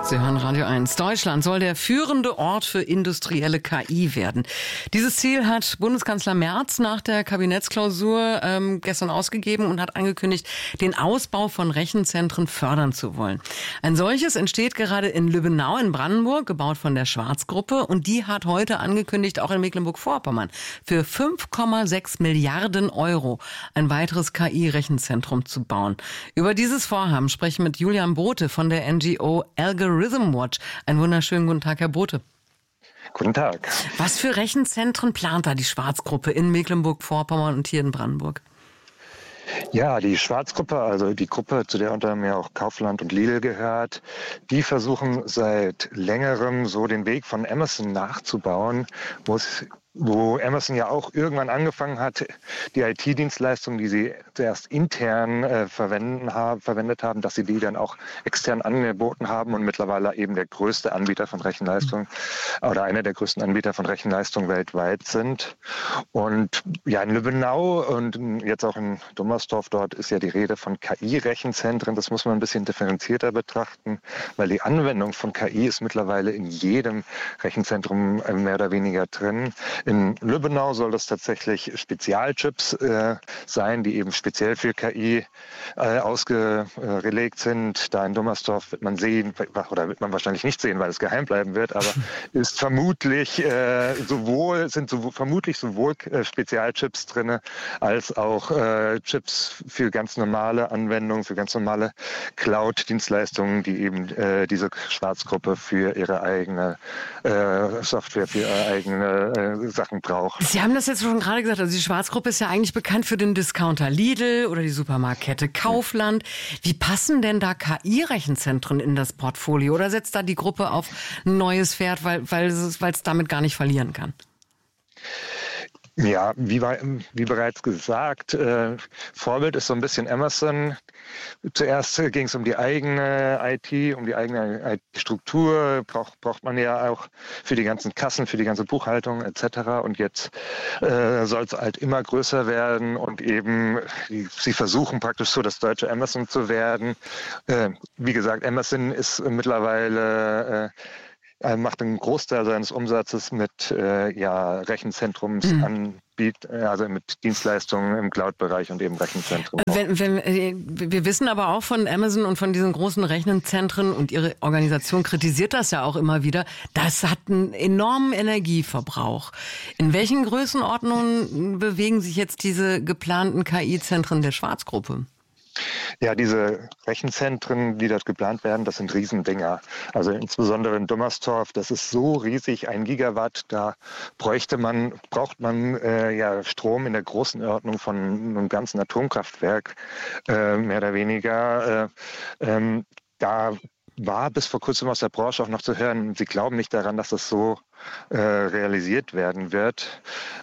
Sie hören Radio 1. Deutschland soll der führende Ort für industrielle KI werden. Dieses Ziel hat Bundeskanzler Merz nach der Kabinettsklausur gestern ausgegeben und hat angekündigt, den Ausbau von Rechenzentren fördern zu wollen. Ein solches entsteht gerade in Lübbenau in Brandenburg, gebaut von der Schwarz-Gruppe. Und die hat heute angekündigt, auch in Mecklenburg-Vorpommern für 5,6 Milliarden Euro ein weiteres KI-Rechenzentrum zu bauen. Über dieses Vorhaben sprechen wir mit Julian Bothe von der NGO Algorithm Watch. Einen wunderschönen guten Tag, Herr Bothe. Guten Tag. Was für Rechenzentren plant da die Schwarz-Gruppe in Mecklenburg-Vorpommern und hier in Brandenburg? Ja, die Schwarz-Gruppe, also die Gruppe, zu der unter anderem ja auch Kaufland und Lidl gehört, die versuchen seit längerem so den Weg von Amazon nachzubauen, wo Amazon ja auch irgendwann angefangen hat, die IT-Dienstleistungen, die sie zuerst intern verwendet haben, dass sie die dann auch extern angeboten haben und mittlerweile eben der größte Anbieter von Rechenleistung oder einer der größten Anbieter von Rechenleistung weltweit sind. Und ja, in Lübbenau und jetzt auch in Dummersdorf, dort ist ja die Rede von KI-Rechenzentren. Das muss man ein bisschen differenzierter betrachten, weil die Anwendung von KI ist mittlerweile in jedem Rechenzentrum mehr oder weniger drin. In Lübbenau soll das tatsächlich Spezialchips sein, die eben speziell für KI ausgelegt sind. Da in Dummersdorf wird man sehen, oder wird man wahrscheinlich nicht sehen, weil es geheim bleiben wird, aber ist vermutlich sowohl Spezialchips drin, als auch Chips für ganz normale Anwendungen, für ganz normale Cloud-Dienstleistungen, die eben diese Schwarzgruppe für ihre eigene Software, für ihre eigene Sachen braucht. Sie haben das jetzt schon gerade gesagt, also die Schwarzgruppe ist ja eigentlich bekannt für den Discounter Lidl oder die Supermarktkette Kaufland. Wie passen denn da KI-Rechenzentren in das Portfolio oder setzt da die Gruppe auf ein neues Pferd, weil es damit gar nicht verlieren kann? Ja, wie bereits gesagt, Vorbild ist so ein bisschen Amazon. Zuerst ging es um die eigene IT, um die eigene IT-Struktur, braucht man ja auch für die ganzen Kassen, für die ganze Buchhaltung etc. Und jetzt soll es halt immer größer werden und eben sie versuchen praktisch so das deutsche Amazon zu werden. Wie gesagt, Amazon ist mittlerweile macht einen Großteil seines Umsatzes mit also mit Dienstleistungen im Cloud-Bereich und eben Rechenzentren. Wir wissen aber auch von Amazon und von diesen großen Rechenzentren und ihre Organisation kritisiert das ja auch immer wieder. Das hat einen enormen Energieverbrauch. In welchen Größenordnungen bewegen sich jetzt diese geplanten KI-Zentren der Schwarzgruppe? Ja, diese Rechenzentren, die dort geplant werden, das sind Riesendinger. Also insbesondere in Dummersdorf, das ist so riesig, 1 Gigawatt, da braucht man Strom in der großen Ordnung von einem ganzen Atomkraftwerk, mehr oder weniger. Da war bis vor kurzem aus der Branche auch noch zu hören, sie glauben nicht daran, dass das so realisiert werden wird.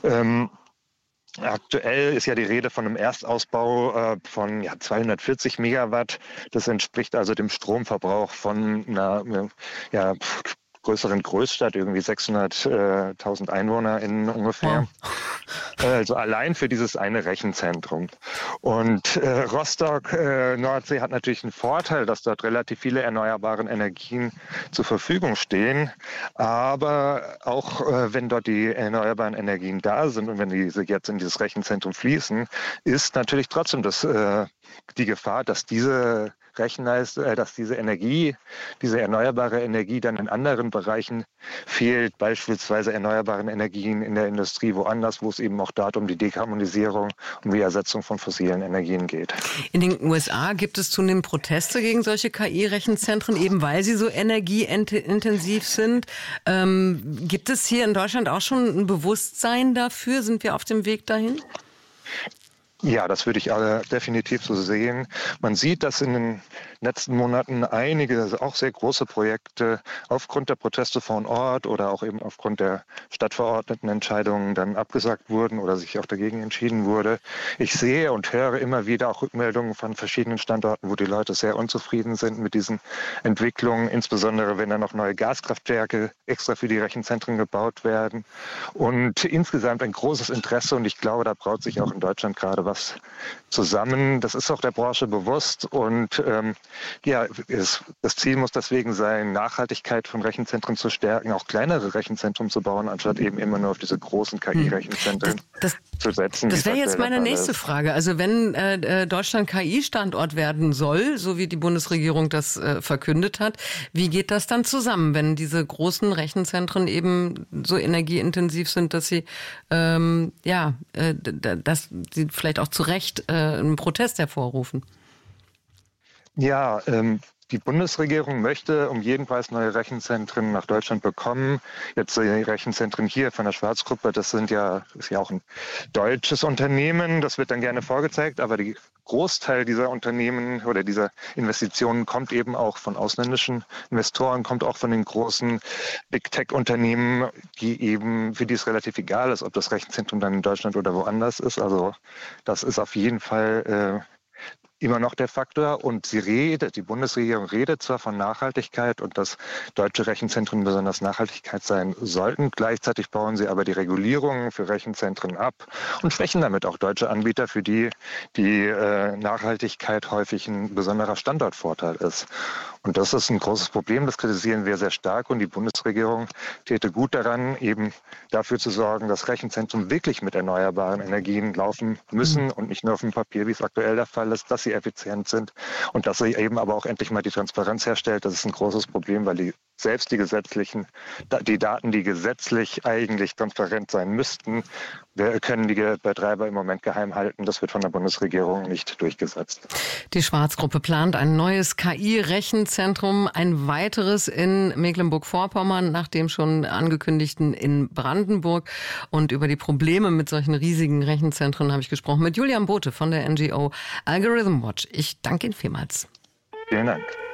Aktuell ist ja die Rede von einem Erstausbau von 240 Megawatt. Das entspricht also dem Stromverbrauch von einer größeren Großstadt, irgendwie 600.000 EinwohnerInnen ungefähr. Also allein für dieses eine Rechenzentrum. Und Rostock, Nordsee hat natürlich einen Vorteil, dass dort relativ viele erneuerbare Energien zur Verfügung stehen. Aber auch wenn dort die erneuerbaren Energien da sind und wenn diese jetzt in dieses Rechenzentrum fließen, ist natürlich trotzdem die Gefahr, dass diese diese erneuerbare Energie dann in anderen Bereichen fehlt, beispielsweise erneuerbaren Energien in der Industrie woanders, wo es eben auch dort um die Dekarbonisierung, um die Ersetzung von fossilen Energien geht. In den USA gibt es zunehmend Proteste gegen solche KI-Rechenzentren, eben weil sie so energieintensiv sind. Gibt es hier in Deutschland auch schon ein Bewusstsein dafür? Sind wir auf dem Weg dahin? Ja, das würde ich definitiv so sehen. Man sieht, dass in den letzten Monaten einige auch sehr große Projekte aufgrund der Proteste vor Ort oder auch eben aufgrund der Stadtverordnetenentscheidungen dann abgesagt wurden oder sich auch dagegen entschieden wurde. Ich sehe und höre immer wieder auch Rückmeldungen von verschiedenen Standorten, wo die Leute sehr unzufrieden sind mit diesen Entwicklungen, insbesondere wenn dann noch neue Gaskraftwerke extra für die Rechenzentren gebaut werden. Und insgesamt ein großes Interesse und ich glaube, da braut sich auch in Deutschland gerade was zusammen. Das ist auch der Branche bewusst und das Ziel muss deswegen sein, Nachhaltigkeit von Rechenzentren zu stärken, auch kleinere Rechenzentren zu bauen, anstatt eben immer nur auf diese großen KI-Rechenzentren zu setzen. Das wäre jetzt meine nächste Frage. Also wenn Deutschland KI-Standort werden soll, so wie die Bundesregierung das verkündet hat, wie geht das dann zusammen, wenn diese großen Rechenzentren eben so energieintensiv sind, dass sie dass sie vielleicht auch zu Recht einen Protest hervorrufen? Ja, die Bundesregierung möchte um jeden Preis neue Rechenzentren nach Deutschland bekommen. Jetzt die Rechenzentren hier von der Schwarz-Gruppe, das ist ja auch ein deutsches Unternehmen. Das wird dann gerne vorgezeigt, aber der Großteil dieser Unternehmen oder dieser Investitionen kommt eben auch von ausländischen Investoren, kommt auch von den großen Big-Tech-Unternehmen, für die es relativ egal ist, ob das Rechenzentrum dann in Deutschland oder woanders ist. Also das ist auf jeden Fall immer noch der Faktor und die Bundesregierung redet zwar von Nachhaltigkeit und dass deutsche Rechenzentren besonders Nachhaltigkeit sein sollten, gleichzeitig bauen sie aber die Regulierungen für Rechenzentren ab und schwächen damit auch deutsche Anbieter, für die Nachhaltigkeit häufig ein besonderer Standortvorteil ist. Und das ist ein großes Problem, das kritisieren wir sehr stark und die Bundesregierung täte gut daran, eben dafür zu sorgen, dass Rechenzentren wirklich mit erneuerbaren Energien laufen müssen und nicht nur auf dem Papier, wie es aktuell der Fall ist, dass sie effizient sind und dass sie eben aber auch endlich mal die Transparenz herstellt. Das ist ein großes Problem, weil die Daten, die gesetzlich eigentlich transparent sein müssten, können die Betreiber im Moment geheim halten. Das wird von der Bundesregierung nicht durchgesetzt. Die Schwarz-Gruppe plant ein neues KI-Rechenzentrum, ein weiteres in Mecklenburg-Vorpommern, nach dem schon angekündigten in Brandenburg. Und über die Probleme mit solchen riesigen Rechenzentren habe ich gesprochen mit Julian Bothe von der NGO Algorithm Watch. Ich danke Ihnen vielmals. Vielen Dank.